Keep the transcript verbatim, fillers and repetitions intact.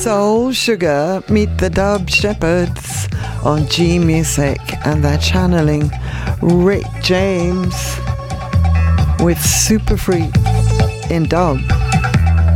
Soul Sugar meet the Dub Shepherds on G Music, and they're channeling Rick James with Super Freak in dub.